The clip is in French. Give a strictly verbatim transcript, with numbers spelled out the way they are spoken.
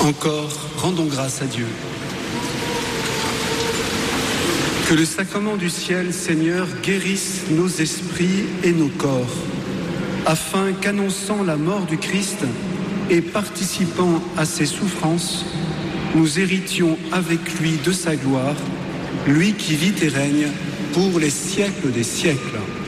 Encore, rendons grâce à Dieu. Que le sacrement du ciel, Seigneur, guérisse nos esprits et nos corps, afin qu'annonçant la mort du Christ et participant à ses souffrances, nous héritions avec lui de sa gloire, lui qui vit et règne pour les siècles des siècles.